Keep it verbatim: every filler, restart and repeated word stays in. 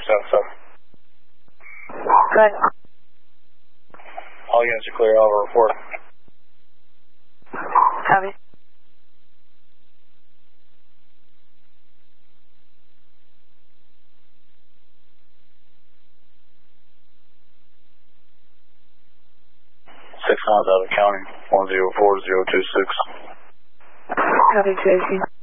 seven seven. Good. All units are clear, over report. Copy. Six miles out of county, one zero four zero two six. Copy, Tracy.